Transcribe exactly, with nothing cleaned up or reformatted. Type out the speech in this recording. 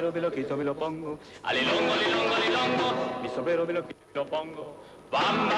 sombrero me lo quito, me lo pongo. Alilongo, alilongo, alilongo, mi sombrero me lo quito, me lo pongo. Bamba.